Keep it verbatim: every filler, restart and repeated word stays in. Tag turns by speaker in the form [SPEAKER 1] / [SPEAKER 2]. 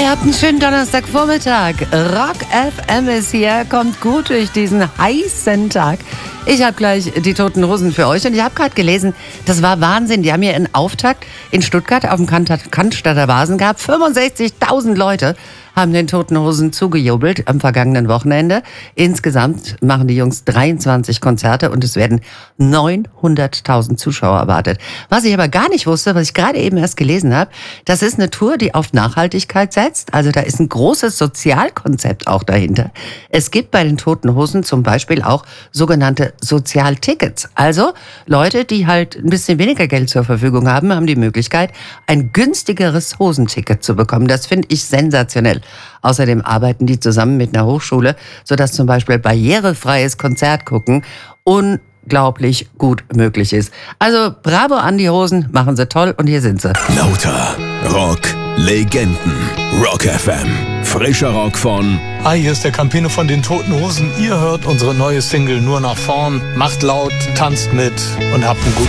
[SPEAKER 1] Ihr habt einen schönen Donnerstagvormittag. Rock F M ist hier, kommt gut durch diesen heißen Tag. Ich habe gleich die Toten Hosen für euch und ich habe gerade gelesen, das war Wahnsinn. Die haben hier einen Auftakt in Stuttgart auf dem Cannstatter Vasen gehabt. fünfundsechzigtausend Leute haben den Toten Hosen zugejubelt am vergangenen Wochenende. Insgesamt machen die Jungs dreiundzwanzig Konzerte und es werden neunhunderttausend Zuschauer erwartet. Was ich aber gar nicht wusste, was ich gerade eben erst gelesen habe, das ist eine Tour, die auf Nachhaltigkeit setzt. Also da ist ein großes Sozialkonzept auch dahinter. Es gibt bei den Toten Hosen zum Beispiel auch sogenannte Sozialtickets. Also Leute, die halt ein bisschen weniger Geld zur Verfügung haben, haben die Möglichkeit, ein günstigeres Hosenticket zu bekommen. Das finde ich sensationell. Außerdem arbeiten die zusammen mit einer Hochschule, sodass zum Beispiel barrierefreies Konzert gucken unglaublich gut möglich ist. Also bravo an die Hosen, machen sie toll und hier sind sie.
[SPEAKER 2] Lauter Rock Legenden. Rock F M. Frischer Rock von...
[SPEAKER 3] Hi, hier ist der Campino von den Toten Hosen. Ihr hört unsere neue Single Nur nach vorn. Macht laut, tanzt mit und habt einen guten